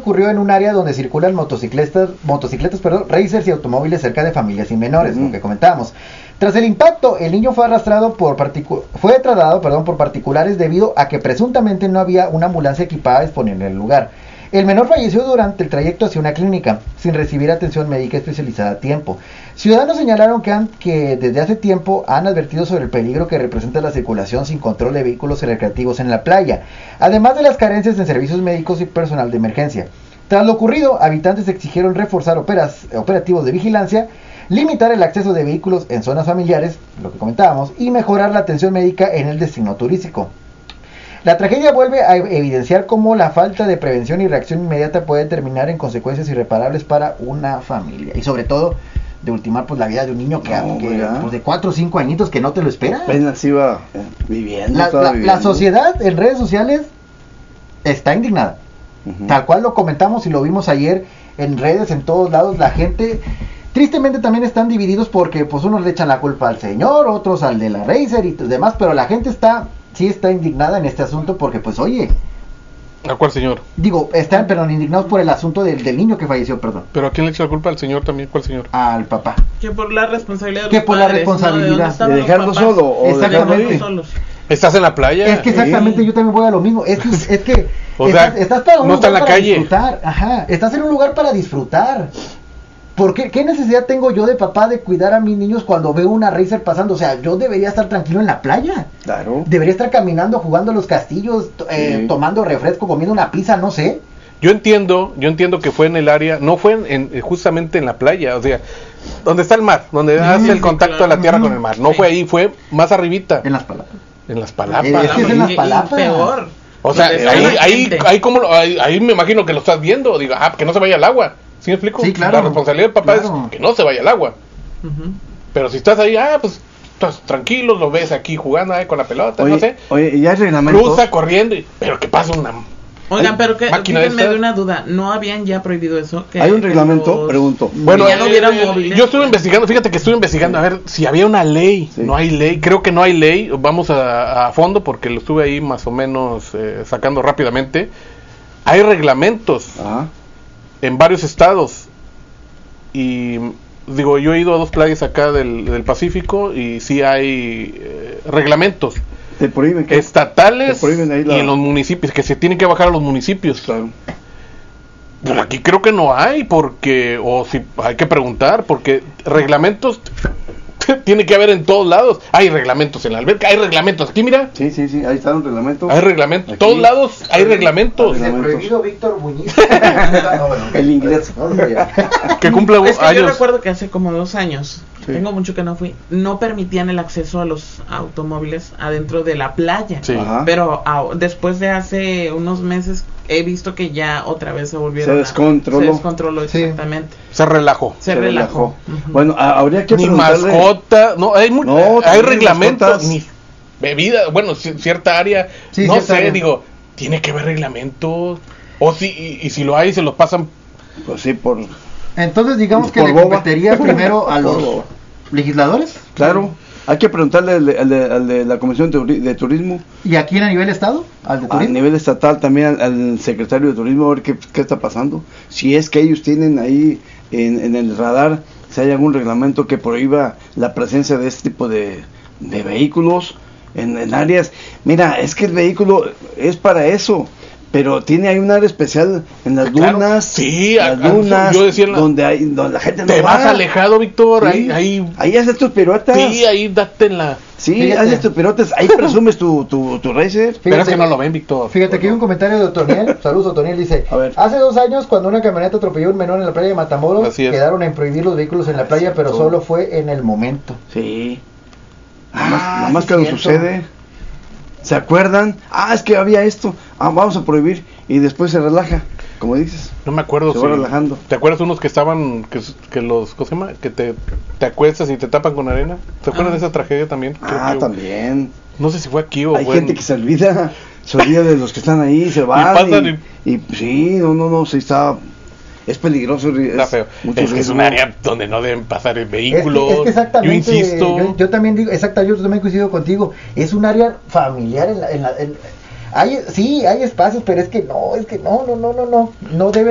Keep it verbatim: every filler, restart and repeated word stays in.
ocurrió en un área donde circulan motocicletas, motocicletas, perdón, racers y automóviles cerca de familias y menores, uh-huh. lo que comentábamos. Tras el impacto, el niño fue arrastrado por particu- fue trasladado, perdón, por particulares debido a que presuntamente no había una ambulancia equipada disponible en el lugar. El menor falleció durante el trayecto hacia una clínica, sin recibir atención médica especializada a tiempo. Ciudadanos señalaron que, han, que desde hace tiempo han advertido sobre el peligro que representa la circulación sin control de vehículos recreativos en la playa, además de las carencias en servicios médicos y personal de emergencia. Tras lo ocurrido, habitantes exigieron reforzar operas, operativos de vigilancia, limitar el acceso de vehículos en zonas familiares, lo que comentábamos, y mejorar la atención médica en el destino turístico. La tragedia vuelve a evidenciar cómo la falta de prevención y reacción inmediata puede terminar en consecuencias irreparables para una familia. Y sobre todo, de ultimar pues la vida de un niño que, no, que pues, de cuatro o cinco añitos que no te lo espera. Apenas iba eh, viviendo, la, la, viviendo. La sociedad en redes sociales está indignada. Uh-huh. Tal cual lo comentamos y lo vimos ayer en redes, en todos lados, la gente... Tristemente también están divididos porque pues unos le echan la culpa al señor, otros al de la Racer y demás, pero la gente está... sí está indignada en este asunto porque pues oye, ¿a cuál señor? Digo, están perdón indignados por el asunto del, del niño que falleció, perdón. ¿Pero a quién le echa la culpa? ¿Al señor también? ¿Cuál señor? Al papá. Que por la responsabilidad de que los por padres, la responsabilidad ¿no? de, de dejarlo solo o exactamente de solos. ¿Estás en la playa? Es que exactamente sí. Yo también voy a lo mismo. Es que, es que o estás, sea, estás para un no lugar está en la para calle. disfrutar. Ajá, estás en un lugar para disfrutar. ¿Por qué? ¿Qué necesidad tengo yo de papá de cuidar a mis niños cuando veo una Racer pasando? O sea, yo debería estar tranquilo en la playa. Claro. Debería estar caminando, jugando a los castillos, eh, sí. tomando refresco, comiendo una pizza, no sé. Yo entiendo, yo entiendo que fue en el área, no fue en, en, justamente en la playa, o sea, donde está el mar, donde mm, hace el contacto claro. de la tierra mm, con el mar. No sí. fue ahí, fue más arribita. En las palapas. En las palapas. Es que es en las palapas. Y, y peor. O sea, ahí, ahí, ahí, como lo, ahí, ahí me imagino que lo estás viendo, digo, ah, que no se vaya al agua. ¿Sí me explico? Sí, claro. La responsabilidad del papá claro. es que no se vaya al agua. Uh-huh. Pero si estás ahí, ah, pues estás tranquilo, lo ves aquí jugando eh, con la pelota, oye, no sé. Oye, ya hay reglamento. Cruza corriendo, y, pero que pasa una... Oigan, pero que díganme de una duda, ¿no habían ya prohibido eso? Que, ¿Hay un reglamento? Los... Pregunto. Bueno, ya no eh, yo estuve investigando, fíjate que estuve investigando a ver si había una ley. Sí. No hay ley, creo que no hay ley. Vamos a, a fondo porque lo estuve ahí más o menos eh, sacando rápidamente. Hay reglamentos Ajá. en varios estados. Y digo, yo he ido a dos playas acá del, del Pacífico y sí hay eh, reglamentos. Te prohíben que estatales te prohíben ahí la... y en los municipios, que se tienen que bajar a los municipios. Claro. Pero aquí creo que no hay, porque, o si hay que preguntar, porque reglamentos tiene que haber en todos lados. Hay reglamentos en la alberca, hay reglamentos aquí, mira. Sí, sí, sí, ahí están los reglamentos. Hay reglamentos, en todos lados hay reglamentos. El prohibido Víctor Muñiz. El inglés. Que cumple es que años. Yo recuerdo que hace como dos años, sí. tengo mucho que no fui, no permitían el acceso a los automóviles adentro de la playa. Sí. Pero a, después de hace unos meses he visto que ya otra vez se volvieron se descontroló. A, se descontroló exactamente. Sí. Se relajó. Se, se relajó. relajó. Uh-huh. Bueno, a, habría que ni preguntarle... mascota, no, hay mu- no, hay reglamentos, mascotas. Ni bebida, bueno, c- cierta área, sí, no cierta sé, área. digo, tiene que haber reglamentos. O si y, y si lo hay se los pasan. Pues sí, por Entonces digamos por que le boba. competiría primero a los legisladores. Claro. Hay que preguntarle al de, al de, al de la Comisión de, Turi- de Turismo. ¿Y aquí a nivel estado? ¿Al de turismo? A nivel estatal también al, al secretario de Turismo, a ver qué, qué está pasando. Si es que ellos tienen ahí en, en el radar, si hay algún reglamento que prohíba la presencia de este tipo de, de vehículos en, en áreas. Mira, es que el vehículo es para eso. Pero tiene ahí un área especial en las Claro. dunas, Sí, las acá, dunas, yo decía en la- donde hay, donde la gente Te no va. vas alejado, Víctor, Sí. ahí, ahí, Ahí haces tus piruetas. sí, ahí date en la. Sí, Fíjate. haces tus piruetas, ahí presumes tu, tu, tu racer. Pero es que no lo ven, Víctor. Fíjate que hay un comentario de Otoniel. Saludos, Otoniel. Dice: A ver. hace dos años, cuando una camioneta atropelló a un menor en la playa de Matamoros, Así es. quedaron en prohibir los vehículos en la playa, pero solo fue en el momento. Sí. Ah, Nada más, nada más sí, que lo cierto. sucede. ¿Se acuerdan? Ah, es que había esto. Ah, vamos a prohibir. Y después se relaja, como dices. No me acuerdo Se si. va relajando. ¿Te acuerdas unos que estaban, que, que los, ¿cómo se llama? Que te, te acuestas y te tapan con arena? ¿Te acuerdas Ah. de esa tragedia también? Creo Ah, que- también. No sé si fue aquí o Hay fue gente en- que se olvida. Se olvida de los que están ahí, se van. pasan y, y sí, no, no, no, sí está. Es peligroso. Está es feo. mucho Es que es riesgo. un área donde no deben pasar Es vehículos. que, es que exactamente, yo insisto. Yo, yo también digo, exacto, yo también coincido contigo. Es un área familiar en la, en la, en- hay, sí, hay espacios, pero es que no, es que no, no, no, no, no, no debe